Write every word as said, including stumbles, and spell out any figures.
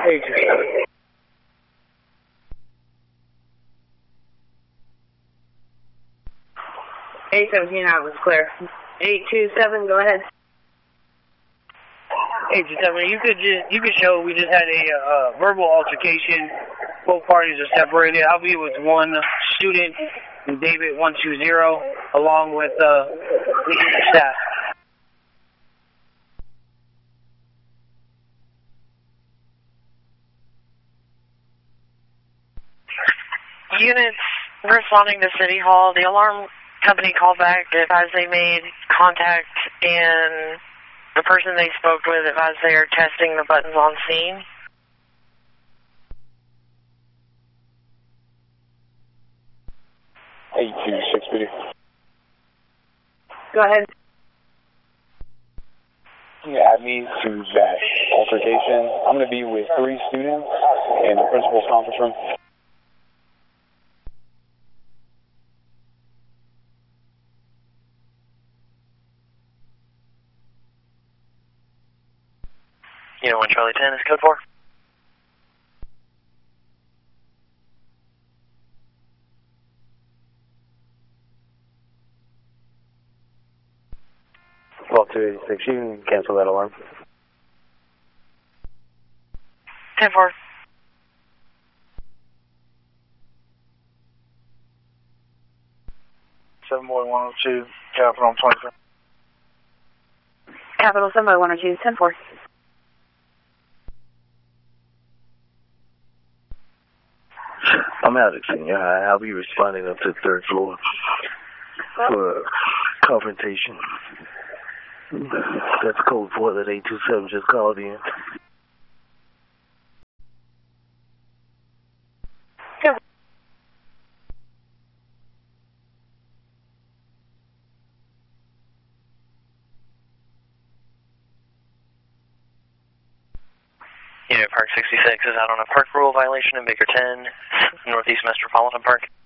eight two seven. eight seventeen out was clear. eight two seven, go ahead. eight two seven, you could just, you could show we just had a uh, verbal altercation. Both parties are separated. I believe it was one student, David one two zero, along with uh, the staff. Units responding to City Hall, the alarm company called back, advised they made contact, and the person they spoke with advised they are testing the buttons on scene. eight two six B. Go ahead. Can you add me to that altercation? I'm going to be with three students in the principal's conference room. Unit one Charlie ten is code four. twelve two eighty-six, you can cancel that alarm. ten four. seven boy one oh two, Capital on twenty-three. Capital seven by one oh two, ten four. I'm Alex, Senior High. I'll be responding up to the third floor for confrontation. That's code four that eight two seven just called in. Yeah. Unit Park sixty-six is out on a park rule violation in Baker ten, Northeast Metropolitan Park.